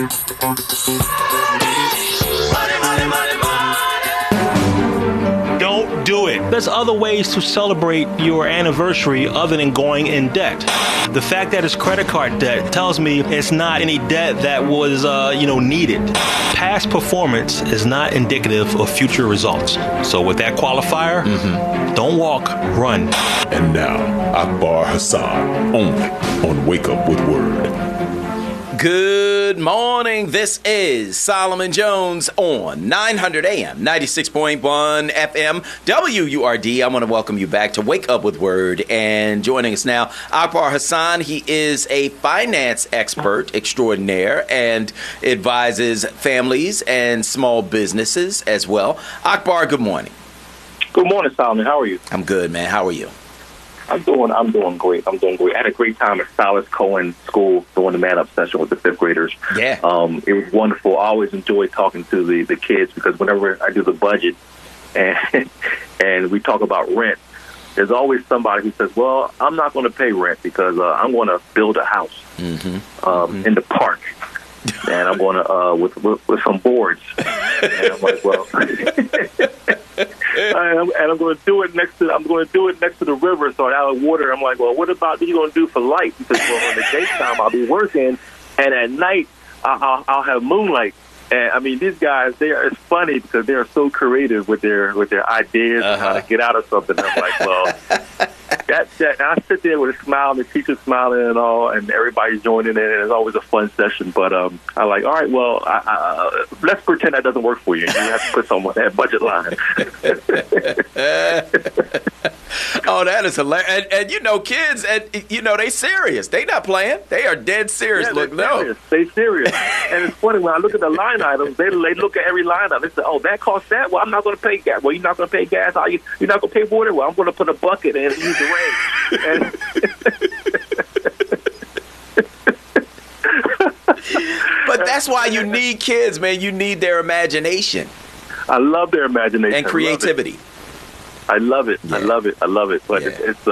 Don't do it. There's other ways to celebrate your anniversary other than going in debt. The fact that it's credit card debt tells me it's not any debt that was, needed. Past performance is not indicative of future results. So with that qualifier, don't walk, run. And now, Akbar Hassan, only on Wake Up with Word. Good morning. This is Solomon Jones on 900 AM, 96.1 FM, WURD. I want to welcome you back to Wake Up with Word. And joining us now, Akbar Hassan. He is a finance expert extraordinaire and advises families and small businesses as well. Akbar, good morning. Good morning, Solomon. How are you? I'm good, man. How are you? I'm doing great. I had a great time at Silas Cohen School doing the Man Up session with the fifth graders. Yeah. It was wonderful. I always enjoy talking to the kids because whenever I do the budget and we talk about rent, there's always somebody who says, well, I'm not going to pay rent because I'm going to build a house in the park. And I'm going to with some boards. And I'm like, well, and I'm going to do it next to the river, so I have water. I'm like, well, what about what you going to do for light? Because in the daytime I'll be working, and at night I'll have moonlight. And I mean, these guys, it's funny because they are so creative with their ideas and how to get out of something. I'm like, well, that and I sit there with a smile, and the teacher's smiling and all, and everybody's joining in, and it's always a fun session. But I like, all right, well, let's pretend that doesn't work for you. You have to put some on that budget line. Oh, that is hilarious. And kids, they serious. They not playing. They are dead serious. Yeah, they're serious. And it's funny, when I look at the line items, they look at every line item. They say, oh, that costs that? Well, I'm not going to pay gas. Well, you're not going to pay gas? You're not going to pay water? Well, I'm going to put a bucket and use the rain. But that's why you need kids, man. You need their imagination. I love their imagination. And creativity. I love it. Yeah. I love it. But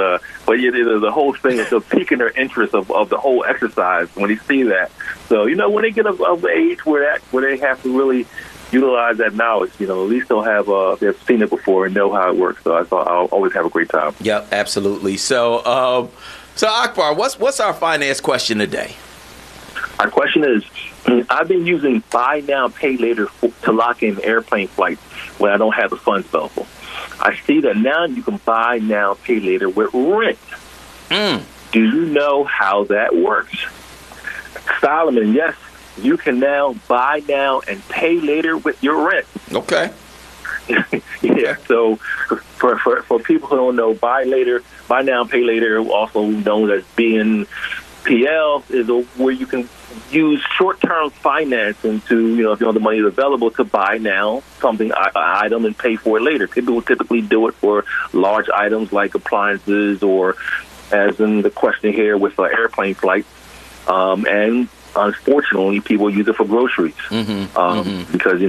the whole thing is piquing their interest of the whole exercise when they see that. So, when they get of age where they have to really utilize that knowledge, at least they've seen it before and know how it works. So I thought I'll always have a great time. Yep, absolutely. So, Akbar, what's our finance question today? Our question is, I've been using buy now, pay later to lock in airplane flights when I don't have the funds available. I see that now you can buy now, pay later with rent. Do you know how that works? Solomon, yes, you can now buy now and pay later with your rent. Okay. Yeah, so for people who don't know, buy now, pay later, also known as BNPL, is where you can use short-term financing to, if the money is available, to buy now something, an item, and pay for it later. People will typically do it for large items like appliances or, as in the question here, with airplane flights. And unfortunately, people use it for groceries because,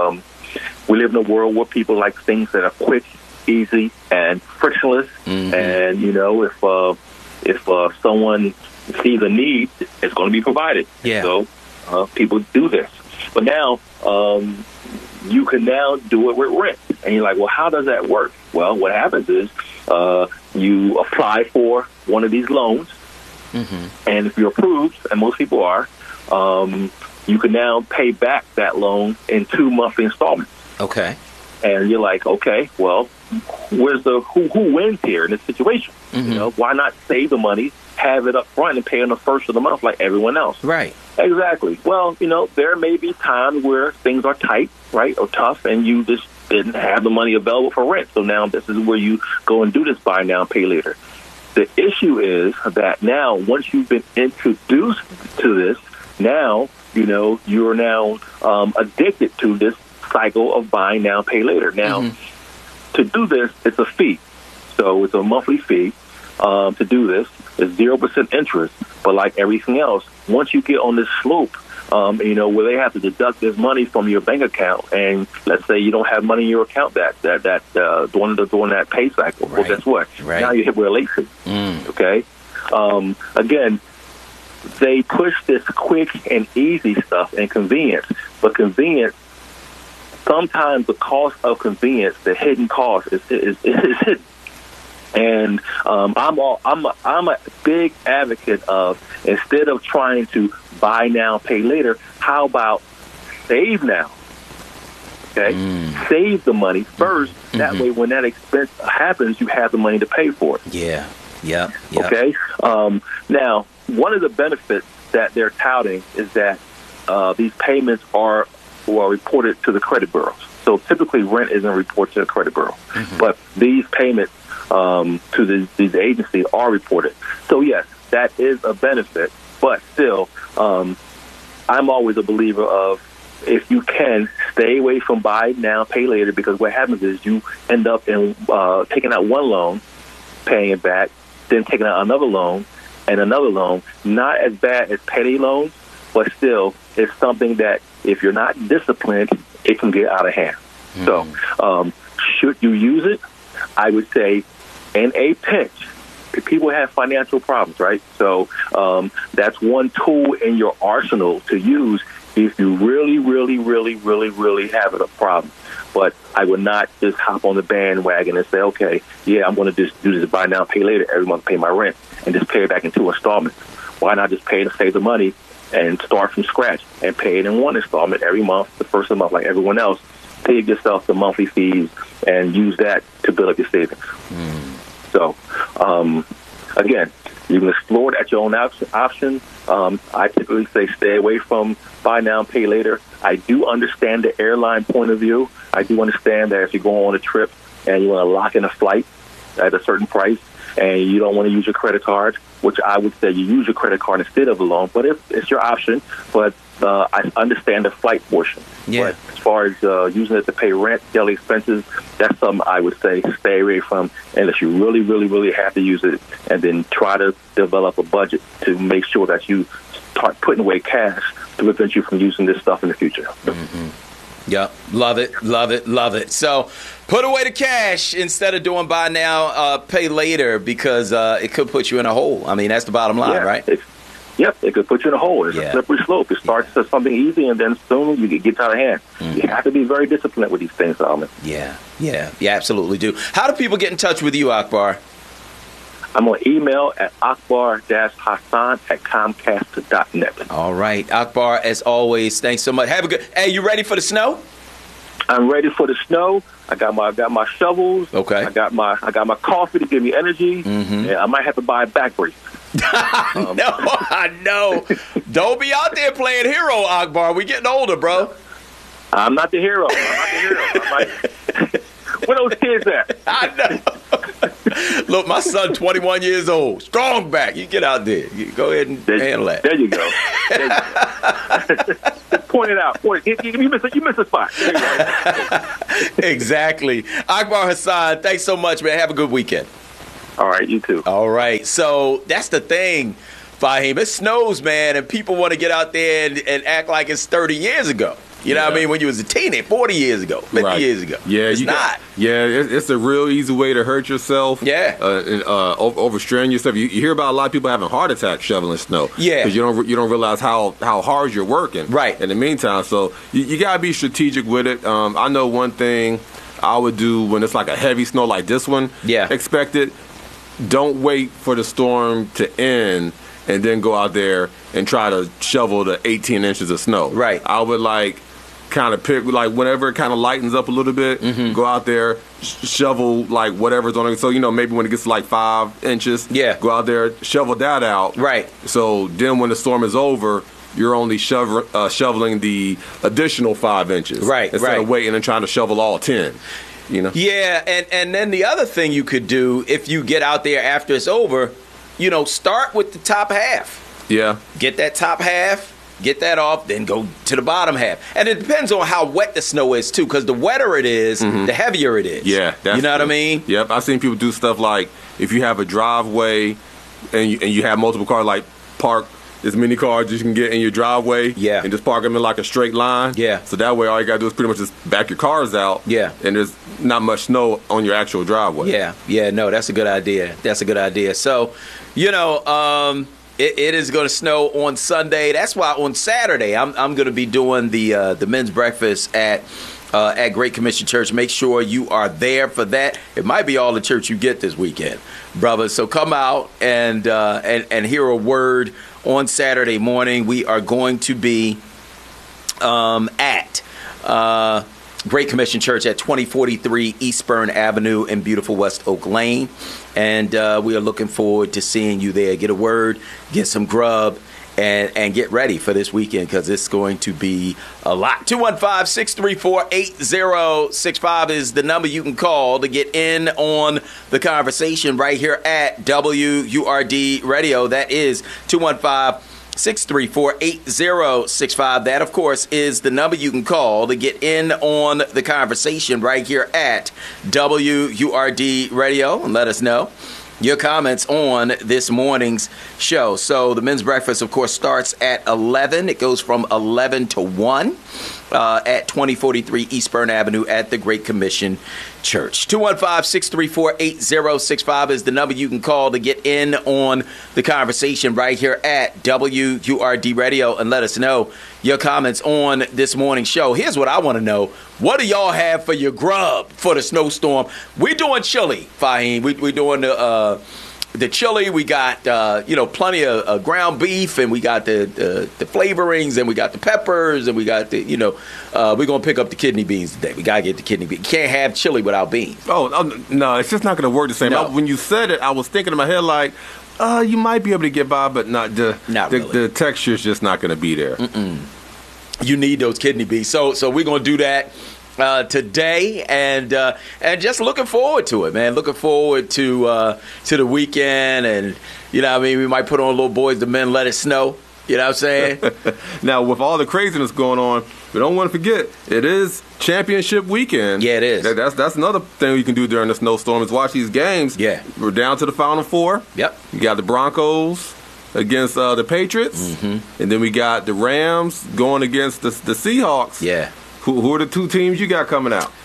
we live in a world where people like things that are quick, easy, and frictionless. And, if someone sees a need, it's going to be provided. Yeah. So people do this. But now you can now do it with rent. And you're like, well, how does that work? Well, what happens is you apply for one of these loans. And if you're approved, and most people are, you can now pay back that loan in 2 monthly installments. Okay. And you're like, okay, well, where's who wins here in this situation? Why not save the money, have it up front, and pay on the first of the month like everyone else? Right. Exactly. Well, there may be times where things are tight, right, or tough, and you just didn't have the money available for rent. So now this is where you go and do this buy now, pay later. The issue is that now, once you've been introduced to this, now, you're now addicted to this cycle of buy now, pay later. Now, to do this, it's a fee. So it's a monthly fee to do this. It's 0% interest. But like everything else, once you get on this slope, where they have to deduct this money from your bank account, and let's say you don't have money in your account during that pay cycle. Right. Well, guess what? Right. Now you hit with a late fee. Okay. Again, they push this quick and easy stuff and convenience. But convenience, sometimes the cost of convenience, the hidden cost, is hidden. And I'm a big advocate of, instead of trying to buy now, pay later, how about save now? Okay, save the money first. That way, when that expense happens, you have the money to pay for it. Yeah. Okay. Now, one of the benefits that they're touting is that these payments are reported to the credit bureaus. So typically, rent isn't reported to the credit bureau, but these payments to these agencies are reported. So yes, that is a benefit. But still, I'm always a believer of, if you can, stay away from buy now, pay later, because what happens is you end up in taking out one loan, paying it back, then taking out another loan and another loan. Not as bad as payday loans, but still, it's something that if you're not disciplined, it can get out of hand. So, should you use it? I would say, in a pinch. People have financial problems, right? So that's one tool in your arsenal to use if you really have a problem. But I would not just hop on the bandwagon and say, okay, yeah, I'm going to just do this buy now, pay later, every month pay my rent, and just pay it back in 2 installments. Why not just pay to save the money and start from scratch and pay it in 1 installment every month, the first of the month, like everyone else? Pay yourself the monthly fees and use that to build up your savings. So, again, you can explore it at your own option. I typically say stay away from buy now, pay later. I do understand the airline point of view. I do understand that if you go on a trip and you want to lock in a flight at a certain price and you don't want to use your credit card, which I would say you use your credit card instead of a loan, but it's your option. But I understand the flight portion. Yeah. But as far as using it to pay rent, daily expenses, that's something I would say stay away from unless you really have to use it, and then try to develop a budget to make sure that you start putting away cash to prevent you from using this stuff in the future. Yep. Love it. So put away the cash instead of doing buy now, pay later, because it could put you in a hole. I mean, that's the bottom line, right? Yep, it could put you in a hole. It's a slippery slope. It starts as something easy, and then soon you get out of hand. You have to be very disciplined with these things, Solomon. Yeah, you absolutely do. How do people get in touch with you, Akbar? I'm on email at akbar-hassan@comcast.net. All right, Akbar, as always, thanks so much. Have a good. Hey, you ready for the snow? I'm ready for the snow. I got my shovels. Okay. I got my coffee to give me energy. And I might have to buy a back brace. I know. Don't be out there playing hero, Akbar. We getting older, bro. I'm not the hero. Where those kids at? I know. Look, my son, 21 years old, strong back. You get out there. You go ahead and handle that. There you go. Point it out. You missed a spot. There you go. Exactly. Akbar Hassan, thanks so much, man. Have a good weekend. All right, you too. All right. So that's the thing, Fahim. It snows, man, and people want to get out there and act like it's 30 years ago. You know what I mean? When you was a teenager, 40 years ago, 50 years ago. Yeah, it's not. It's a real easy way to hurt yourself. Yeah. Overstrain yourself. You hear about a lot of people having heart attacks shoveling snow. Yeah. Because you don't realize how hard you're working. Right. In the meantime, so you got to be strategic with it. I know one thing I would do when it's like a heavy snow like this one. Yeah. Expected. Don't wait for the storm to end and then go out there and try to shovel the 18 inches of snow. Right. I would kind of pick, whenever it kind of lightens up a little bit, go out there, shovel, whatever's on it. So, maybe when it gets to 5 inches, go out there, shovel that out. Right. So then when the storm is over, you're only shoveling the additional 5 inches. Right, Instead of waiting and trying to shovel all 10. Yeah, and then the other thing you could do if you get out there after it's over, start with the top half. Yeah. Get that top half, get that off, then go to the bottom half. And it depends on how wet the snow is, too, because the wetter it is, the heavier it is. Yeah. You know what I mean? Yep. I've seen people do stuff like if you have a driveway and you have multiple cars, park as many cars as you can get in your driveway, and just park them in a straight line. Yeah. So that way, all you gotta do is pretty much just back your cars out. Yeah. And there's not much snow on your actual driveway. Yeah. Yeah. No, that's a good idea. So, It is going to snow on Sunday. That's why on Saturday I'm going to be doing the men's breakfast at Great Commission Church. Make sure you are there for that. It might be all the church you get this weekend, brother. So come out and hear a word on Saturday morning. We are going to be at Great Commission Church at 2043 Eastburn Avenue in beautiful West Oak Lane. And we are looking forward to seeing you there. Get a word, get some grub, and get ready for this weekend because it's going to be a lot. 215-634-8065 is the number you can call to get in on the conversation right here at WURD Radio. That is 215-634-8065. That, of course, is the number you can call to get in on the conversation right here at WURD Radio and let us know your comments on this morning's show. So the men's breakfast, of course, starts at 11. It goes from 11 to 1 at 2043 Eastburn Avenue at the Great Commission Church. 215-634-8065 is the number you can call to get in on the conversation right here at WURD Radio and let us know your comments on this morning's show. Here's what I want to know. What do y'all have for your grub for the snowstorm? We're doing chili, Fahim. We're doing the chili. We got plenty of ground beef, and we got the flavorings, and we got the peppers, and we got the we're gonna pick up the kidney beans today. We gotta get the kidney beans. Can't have chili without beans. Oh no, it's just not gonna work the same. No. When you said it, I was thinking in my head like, you might be able to get by, but not really. The texture is just not gonna be there. You need those kidney beans. So we're gonna do that today, and just looking forward to it, man. Looking forward to the weekend, and we might put on a little Boys to Men, Let It Snow. You know what I'm saying? Now, with all the craziness going on, we don't want to forget it is championship weekend. Yeah, it is. That's another thing you can do during the snowstorm is watch these games. Yeah, we're down to the Final Four. Yep. You got the Broncos against the Patriots, and then we got the Rams going against the Seahawks. Yeah. Who are the two teams you got coming out?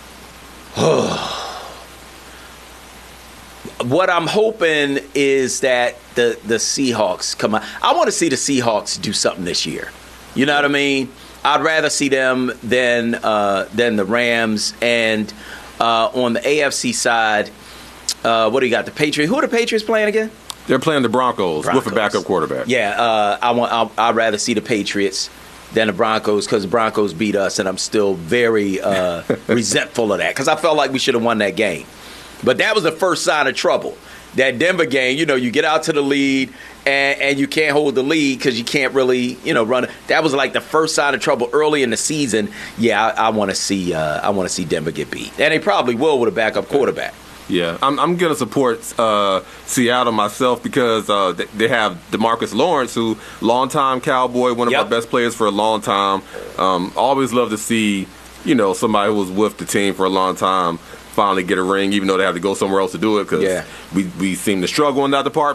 What I'm hoping is that the Seahawks come out. I want to see the Seahawks do something this year. You know what I mean? I'd rather see them than the Rams. And on the AFC side, what do you got? The Patriots. Who are the Patriots playing again? They're playing the Broncos. With a backup quarterback. Yeah, I'd rather see the Patriots than the Broncos because the Broncos beat us, and I'm still very resentful of that because I felt like we should have won that game. But that was the first sign of trouble. That Denver game, you get out to the lead, and you can't hold the lead because you can't really, run. That was like the first sign of trouble early in the season. Yeah, I want to see Denver get beat, and they probably will with a backup quarterback. Yeah, I'm going to support Seattle myself because they have DeMarcus Lawrence, who longtime Cowboy, one of our best players for a long time. Always love to see, somebody who was with the team for a long time finally get a ring, even though they have to go somewhere else to do it because we seem to struggle in that department.